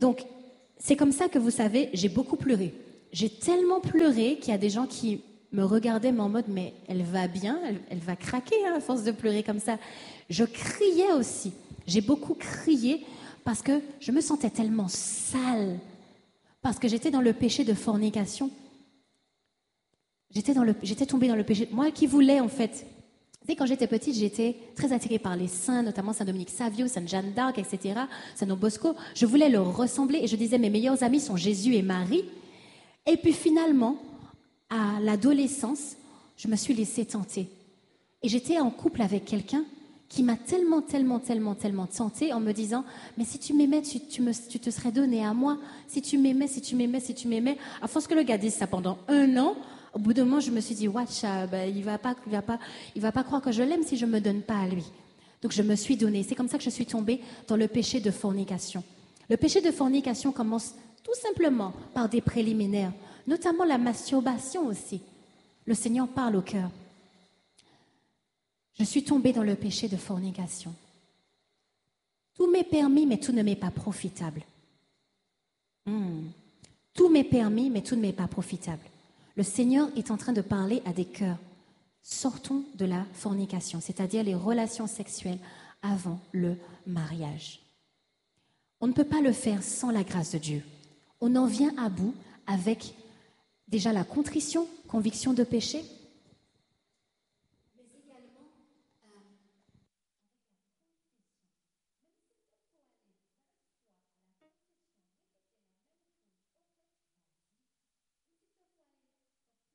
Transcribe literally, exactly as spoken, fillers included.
Donc, c'est comme ça que vous savez, j'ai beaucoup pleuré. J'ai tellement pleuré qu'il y a des gens qui me regardaient, mais en mode, mais elle va bien, elle, elle va craquer hein, à force de pleurer comme ça. Je criais aussi. J'ai beaucoup crié parce que je me sentais tellement sale, parce que j'étais dans le péché de fornication. J'étais, dans le, j'étais tombée dans le péché. Moi qui voulais, en fait, tu sais, quand j'étais petite, j'étais très attirée par les saints, notamment Saint Dominique Savio, Sainte Jeanne d'Arc, et cetera, Saint Don Bosco. Je voulais leur ressembler et je disais, mes meilleurs amis sont Jésus et Marie. Et puis finalement, à l'adolescence, je me suis laissée tenter. Et j'étais en couple avec quelqu'un qui m'a tellement, tellement, tellement, tellement tentée en me disant, mais si tu m'aimais, tu, tu, me, tu te serais donné à moi. Si tu m'aimais, si tu m'aimais, si tu m'aimais. À force que le gars dise ça pendant un an, au bout d'un moment, je me suis dit, watch, euh, ben, il va pas, il va pas, il va pas croire que je l'aime si je me donne pas à lui. Donc je me suis donnée. C'est comme ça que je suis tombée dans le péché de fornication. Le péché de fornication commence tout simplement par des préliminaires, notamment la masturbation aussi. Le Seigneur parle au cœur. Je suis tombée dans le péché de fornication. Tout m'est permis, mais tout ne m'est pas profitable. Hmm. Tout m'est permis, mais tout ne m'est pas profitable. Le Seigneur est en train de parler à des cœurs. Sortons de la fornication, c'est-à-dire les relations sexuelles avant le mariage. On ne peut pas le faire sans la grâce de Dieu. On en vient à bout avec déjà la contrition, conviction de péché,